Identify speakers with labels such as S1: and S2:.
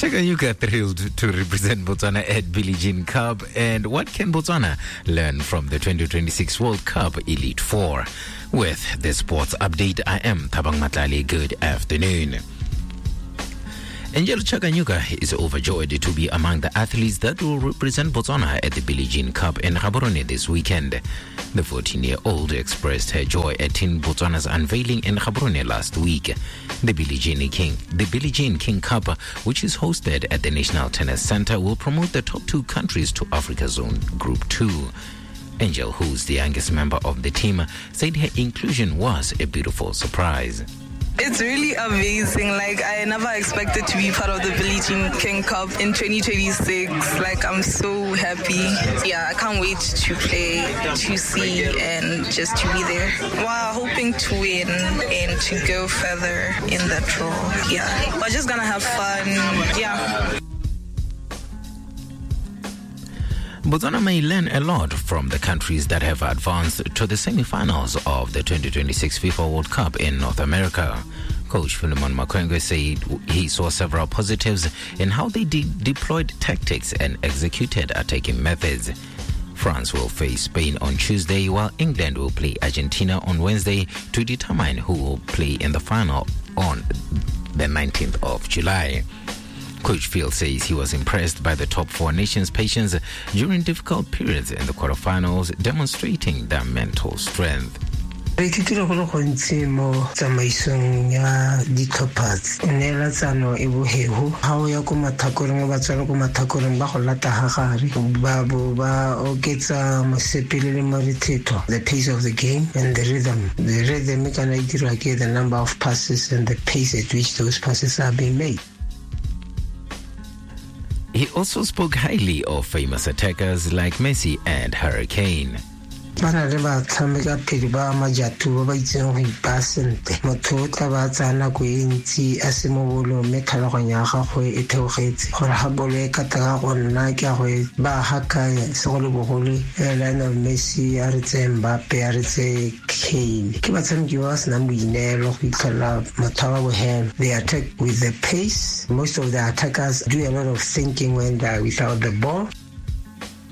S1: Chakayuka thrilled to represent Botswana at Billie Jean Cup. And what can Botswana learn from the 2026 World Cup Elite Four? With the sports update, I am Thabang Matlali. Good afternoon. Angel Chakanyuka is overjoyed to be among the athletes that will represent Botswana at the Billie Jean Cup in Gaborone this weekend. The 14-year-old expressed her joy at Team Botswana's unveiling in Gaborone last week. The Billie Jean King Cup, which is hosted at the National Tennis Center, will promote the top two countries to Africa Zone Group 2. Angel, who's the youngest member of the team, said her inclusion was a beautiful surprise.
S2: It's really amazing. I never expected to be part of the Billie Jean King Cup in 2026. I'm so happy. Yeah, I can't wait to play, to see, and just to be there. Wow, hoping to win and to go further in the draw. Yeah, we're just gonna have fun. Yeah.
S1: Botswana may learn a lot from the countries that have advanced to the semi-finals of the 2026 FIFA World Cup in North America. Coach Philemon Makwengwe said he saw several positives in how they deployed tactics and executed attacking methods. France will face Spain on Tuesday, while England will play Argentina on Wednesday to determine who will play in the final on the 19th of July. Coach Phil says he was impressed by the top four nations' patience during difficult periods in the quarterfinals, demonstrating their mental strength.
S3: Re ithuta go le gontsi mo tsamaisong ya ditlhophatsi nela tsano e bogego ga o ya ko mathakoreng ba tswana ko mathakoreng ba go lata ga gare ba bo ba oketsa mosepele le morithetho, the pace of the game and the rhythm kana itira ke the number of passes and the pace at which those passes are being made.
S1: He also spoke highly of famous attackers like Messi and Hurricane.
S3: Bana le ba tshameka phedi ba majatu ba itseng go ipasente motho tla ba tsana go entsi a se mo bolo me tlhaloganya ga go e theogetse gore ha bolo e ka tla go nna ke go ba haka se go le bogole Lionel Messi a re tse Mbappe a re tse Kane ke ba tshameki ba se na boinelo go ikala motho wa bohelo. They attack with the pace. Most of the attackers do a lot of thinking when they are without the ball.